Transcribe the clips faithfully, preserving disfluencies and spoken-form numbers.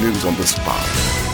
News on the spot.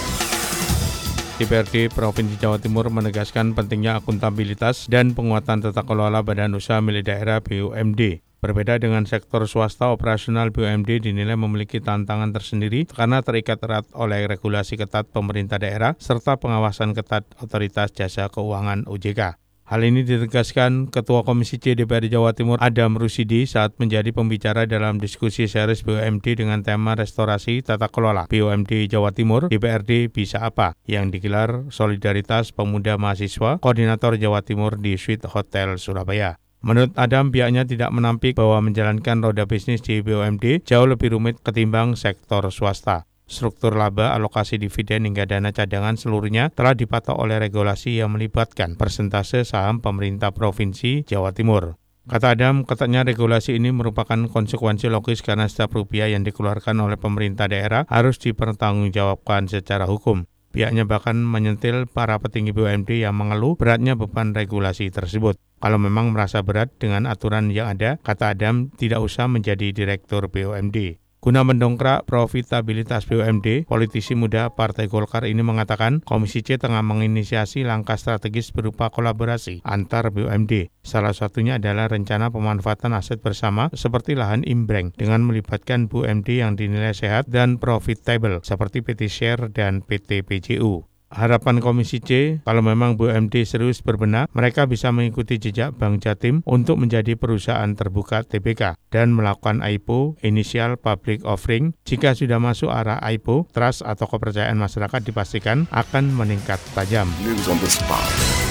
D P R D Provinsi Jawa Timur menegaskan pentingnya akuntabilitas dan penguatan tata kelola badan usaha milik daerah B U M D. Berbeda dengan sektor swasta, operasional B U M D dinilai memiliki tantangan tersendiri karena terikat erat oleh regulasi ketat pemerintah daerah serta pengawasan ketat Otoritas Jasa Keuangan O J K. Hal ini ditegaskan Ketua Komisi C D P R D Jawa Timur Adam Rusidi saat menjadi pembicara dalam diskusi series B U M D dengan tema restorasi tata kelola B U M D Jawa Timur, D P R D bisa apa, yang digelar Solidaritas Pemuda Mahasiswa Koordinator Jawa Timur di Suite Hotel Surabaya. Menurut Adam, pihaknya tidak menampik bahwa menjalankan roda bisnis di B U M D jauh lebih rumit ketimbang sektor swasta. Struktur laba, alokasi dividen hingga dana cadangan seluruhnya telah dipatok oleh regulasi yang melibatkan persentase saham pemerintah Provinsi Jawa Timur. Kata Adam, ketatnya regulasi ini merupakan konsekuensi logis karena setiap rupiah yang dikeluarkan oleh pemerintah daerah harus dipertanggungjawabkan secara hukum. Pihaknya bahkan menyentil para petinggi B U M D yang mengeluh beratnya beban regulasi tersebut. Kalau memang merasa berat dengan aturan yang ada, kata Adam, tidak usah menjadi direktur B U M D. Guna mendongkrak profitabilitas B U M D, politisi muda Partai Golkar ini mengatakan Komisi C tengah menginisiasi langkah strategis berupa kolaborasi antar B U M D. Salah satunya adalah rencana pemanfaatan aset bersama seperti lahan imbreng dengan melibatkan B U M D yang dinilai sehat dan profitable seperti P T Share dan P T P J U. Harapan Komisi C, kalau memang B U M D serius berbenah, mereka bisa mengikuti jejak Bank Jatim untuk menjadi perusahaan terbuka T B K dan melakukan I P O, Initial Public Offering. Jika sudah masuk arah I P O, trust atau kepercayaan masyarakat dipastikan akan meningkat tajam. News on the spot.